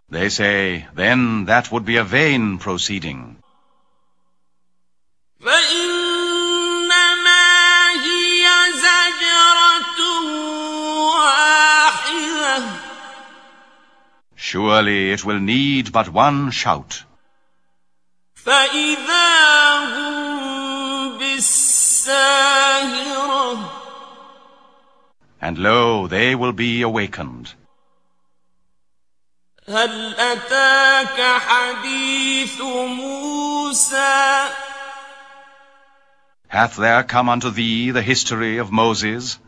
They say, then that would be a vain proceeding. فإنما هي زجرة واحدة. Surely it will need but one shout. فإذا هم بالساهرة. And lo, they will be awakened. هل أتاك حديث موسى. Hath there come unto thee the history of Moses?